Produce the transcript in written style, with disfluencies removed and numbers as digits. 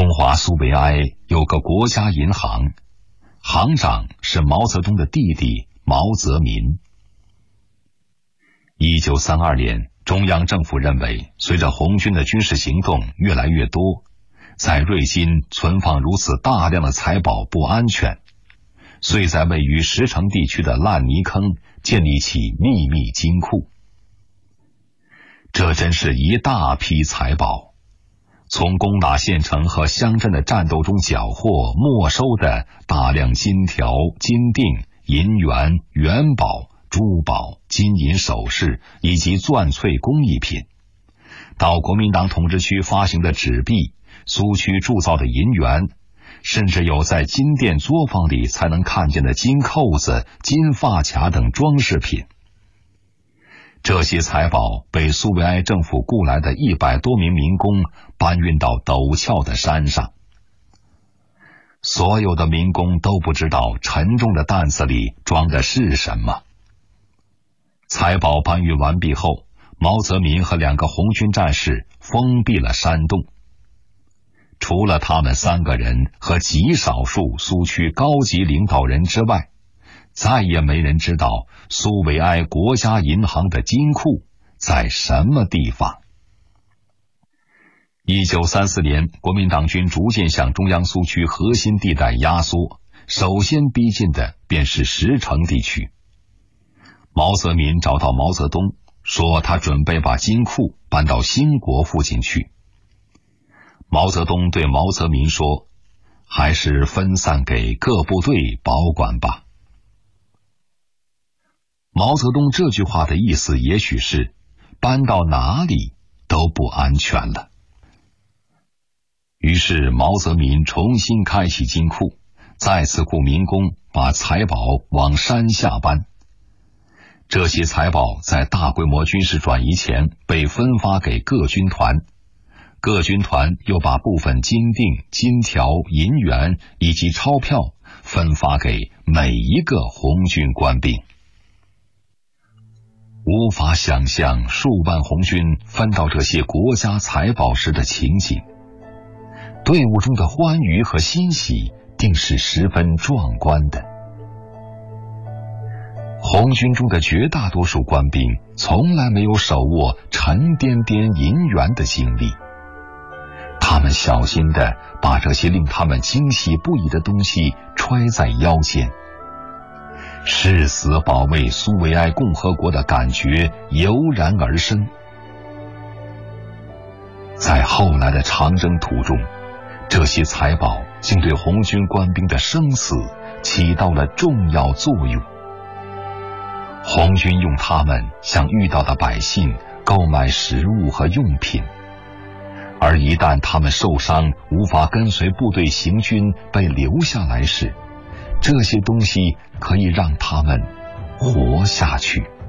中华苏维埃有个国家银行，行长是毛泽东的弟弟毛泽民。1932年，中央政府认为，随着红军的军事行动越来越多，在瑞金存放如此大量的财宝不安全，遂在位于石城地区的烂泥坑建立起秘密金库。这真是一大批财宝，从攻打县城和乡镇的战斗中缴获没收的大量金条、金锭、银元、元宝、珠宝、金银首饰以及钻翠工艺品，到国民党统治区发行的纸币、苏区铸造的银元，甚至有在金店作坊里才能看见的金扣子、金发卡等装饰品。这些财宝被苏维埃政府雇来的100多名民工搬运到陡峭的山上。所有的民工都不知道沉重的担子里装的是什么。财宝搬运完毕后，毛泽民和2个红军战士封闭了山洞。除了他们3个人和极少数苏区高级领导人之外，再也没人知道苏维埃国家银行的金库在什么地方。1934年，国民党军逐渐向中央苏区核心地带压缩，首先逼近的便是石城地区。毛泽民找到毛泽东，说他准备把金库搬到兴国附近去。毛泽东对毛泽民说，还是分散给各部队保管吧。毛泽东这句话的意思也许是，搬到哪里都不安全了。于是毛泽民重新开启金库，再次雇民工把财宝往山下搬。这些财宝在大规模军事转移前被分发给各军团，各军团又把部分金锭、金条、银元以及钞票分发给每一个红军官兵。无法想象数万红军分到这些国家财宝时的情景，队伍中的欢愉和欣喜定是十分壮观的。红军中的绝大多数官兵从来没有手握沉甸甸银元的经历，他们小心地把这些令他们惊喜不已的东西揣在腰间，誓死保卫苏维埃共和国的感觉油然而生。在后来的长征途中，这些财宝竟对红军官兵的生死起到了重要作用。红军用它们向遇到的百姓购买食物和用品，而一旦他们受伤无法跟随部队行军被留下来时，这些东西可以让他们活下去。